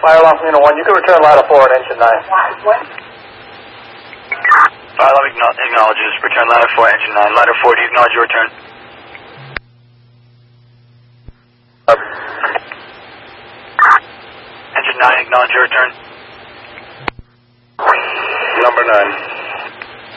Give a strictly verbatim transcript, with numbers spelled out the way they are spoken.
Fire alarm from unit one. You can return ladder four at engine nine. Fire alarm acknowledges. Return ladder four, engine nine. Ladder four, do you acknowledge your return? Uh, engine nine, acknowledge your return. Number nine.